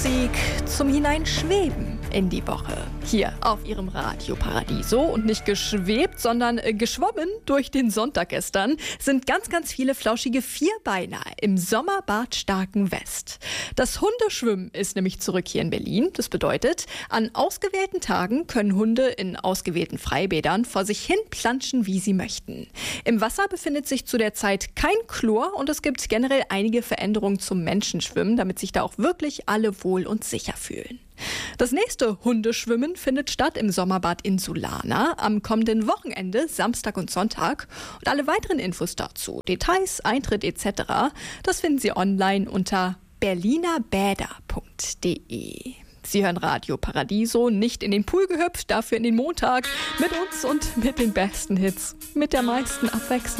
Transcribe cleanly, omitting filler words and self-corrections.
Musik zum Hineinschweben in die Woche. Hier auf Ihrem Radio Paradiso. Und nicht geschwebt, sondern geschwommen durch den Sonntag gestern sind ganz viele flauschige Vierbeiner im Sommerbad Starkenwest. Das Hundeschwimmen ist nämlich zurück hier in Berlin. Das bedeutet, an ausgewählten Tagen können Hunde in ausgewählten Freibädern vor sich hin planschen, wie sie möchten. Im Wasser befindet sich zu der Zeit kein Chlor und es gibt generell einige Veränderungen zum Menschenschwimmen, damit sich da auch wirklich alle wohl und sicher fühlen. Das nächste Hundeschwimmen findet statt im Sommerbad Insulana am kommenden Wochenende, Samstag und Sonntag. Und alle weiteren Infos dazu, Details, Eintritt etc., das finden Sie online unter berlinerbäder.de. Sie hören Radio Paradiso, nicht in den Pool gehüpft, dafür in den Montag mit uns und mit den besten Hits, mit der meisten Abwechslung.